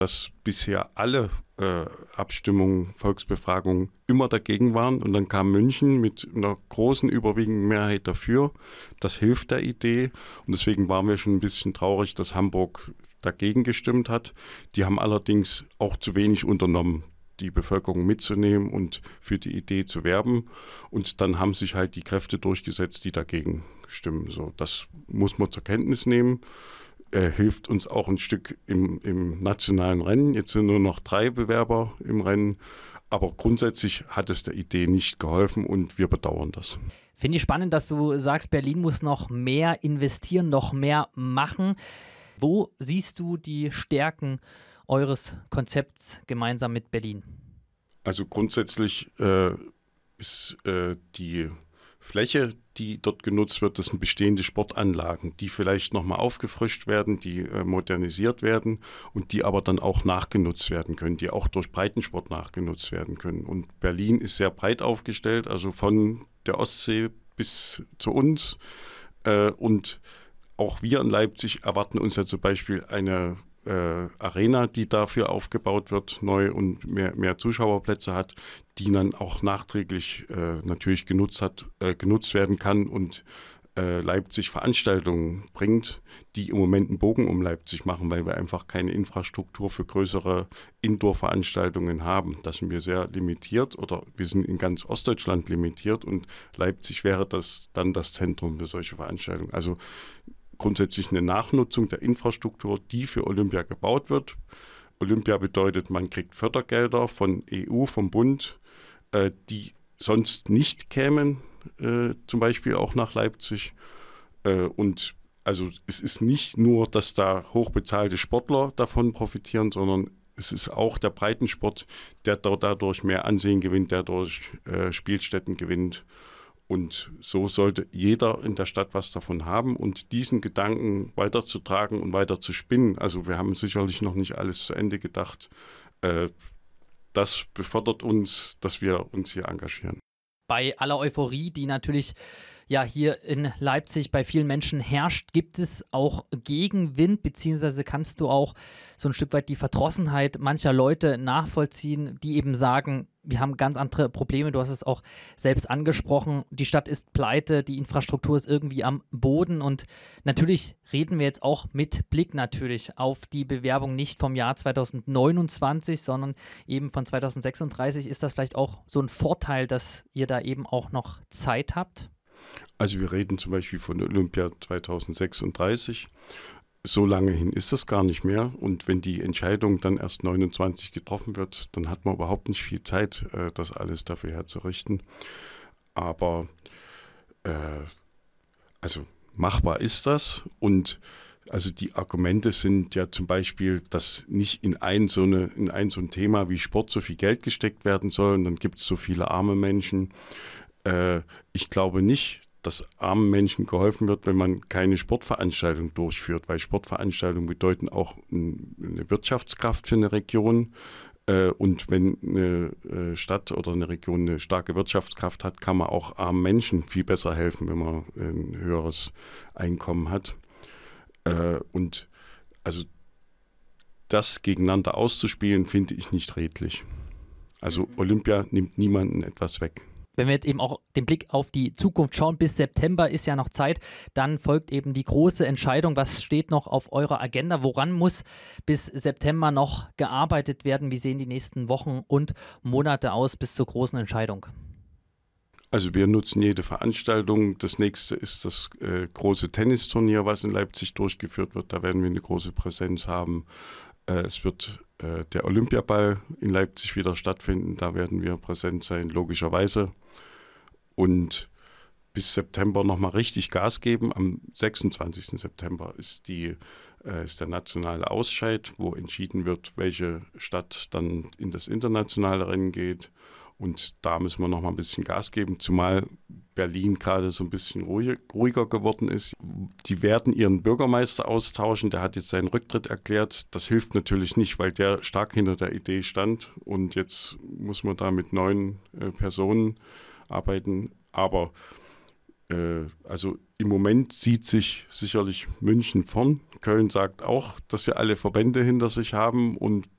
dass bisher alle Abstimmungen, Volksbefragungen immer dagegen waren. Und dann kam München mit einer großen, überwiegenden Mehrheit dafür. Das hilft der Idee. Und deswegen waren wir schon ein bisschen traurig, dass Hamburg dagegen gestimmt hat. Die haben allerdings auch zu wenig unternommen, die Bevölkerung mitzunehmen und für die Idee zu werben. Und dann haben sich halt die Kräfte durchgesetzt, die dagegen stimmen. So, das muss man zur Kenntnis nehmen. Hilft uns auch ein Stück im nationalen Rennen. Jetzt sind nur noch 3 Bewerber im Rennen. Aber grundsätzlich hat es der Idee nicht geholfen und wir bedauern das. Finde ich spannend, dass du sagst, Berlin muss noch mehr investieren, noch mehr machen. Wo siehst du die Stärken eures Konzepts gemeinsam mit Berlin? Also grundsätzlich ist die Fläche, die dort genutzt wird, das sind bestehende Sportanlagen, die vielleicht nochmal aufgefrischt werden, die modernisiert werden und die aber dann auch nachgenutzt werden können, die auch durch Breitensport nachgenutzt werden können. Und Berlin ist sehr breit aufgestellt, also von der Ostsee bis zu uns. Und auch wir in Leipzig erwarten uns ja zum Beispiel eine Arena, die dafür aufgebaut wird, neu und mehr Zuschauerplätze hat, die dann auch nachträglich natürlich genutzt werden kann und Leipzig Veranstaltungen bringt, die im Moment einen Bogen um Leipzig machen, weil wir einfach keine Infrastruktur für größere Indoor-Veranstaltungen haben. Da sind wir sehr limitiert oder wir sind in ganz Ostdeutschland limitiert und Leipzig wäre das dann das Zentrum für solche Veranstaltungen. Also grundsätzlich eine Nachnutzung der Infrastruktur, die für Olympia gebaut wird. Olympia bedeutet, man kriegt Fördergelder von EU, vom Bund, die sonst nicht kämen, zum Beispiel auch nach Leipzig. Und also es ist nicht nur, dass da hochbezahlte Sportler davon profitieren, sondern es ist auch der Breitensport, der dadurch mehr Ansehen gewinnt, der durch Spielstätten gewinnt. Und so sollte jeder in der Stadt was davon haben und diesen Gedanken weiterzutragen und weiter zu spinnen. Also wir haben sicherlich noch nicht alles zu Ende gedacht. Das befördert uns, dass wir uns hier engagieren. Bei aller Euphorie, die natürlich ja hier in Leipzig bei vielen Menschen herrscht, gibt es auch Gegenwind, beziehungsweise kannst du auch so ein Stück weit die Verdrossenheit mancher Leute nachvollziehen, die eben sagen, wir haben ganz andere Probleme. Du hast es auch selbst angesprochen. Die Stadt ist pleite, die Infrastruktur ist irgendwie am Boden und natürlich reden wir jetzt auch mit Blick natürlich auf die Bewerbung nicht vom Jahr 2029, sondern eben von 2036. Ist das vielleicht auch so ein Vorteil, dass ihr da eben auch noch Zeit habt? Also wir reden zum Beispiel von Olympia 2036. So lange hin ist das gar nicht mehr. Und wenn die Entscheidung dann erst 29 getroffen wird, dann hat man überhaupt nicht viel Zeit, das alles dafür herzurichten. Aber also machbar ist das. Und also die Argumente sind ja zum Beispiel, dass nicht in ein so ein Thema wie Sport so viel Geld gesteckt werden soll. Und dann gibt es so viele arme Menschen. Ich glaube nicht, dass armen Menschen geholfen wird, wenn man keine Sportveranstaltung durchführt, weil Sportveranstaltungen bedeuten auch eine Wirtschaftskraft für eine Region. Und wenn eine Stadt oder eine Region eine starke Wirtschaftskraft hat, kann man auch armen Menschen viel besser helfen, wenn man ein höheres Einkommen hat. Und also das gegeneinander auszuspielen, finde ich nicht redlich. Also Olympia nimmt niemandem etwas weg. Wenn wir jetzt eben auch den Blick auf die Zukunft schauen, bis September ist ja noch Zeit, dann folgt eben die große Entscheidung, was steht noch auf eurer Agenda, woran muss bis September noch gearbeitet werden, wie sehen die nächsten Wochen und Monate aus bis zur großen Entscheidung? Also wir nutzen jede Veranstaltung. Das nächste ist das große Tennisturnier, was in Leipzig durchgeführt wird, da werden wir eine große Präsenz haben. Es wird der Olympiaball in Leipzig wieder stattfinden. Da werden wir präsent sein, logischerweise. Und bis September nochmal richtig Gas geben. Am 26. September ist der nationale Ausscheid, wo entschieden wird, welche Stadt dann in das internationale Rennen geht. Und da müssen wir noch mal ein bisschen Gas geben, zumal Berlin gerade so ein bisschen ruhiger geworden ist. Die werden ihren Bürgermeister austauschen, der hat jetzt seinen Rücktritt erklärt. Das hilft natürlich nicht, weil der stark hinter der Idee stand. Und jetzt muss man da mit neuen Personen arbeiten. Aber also im Moment sieht sich sicherlich München vorn. Köln sagt auch, dass sie alle Verbände hinter sich haben und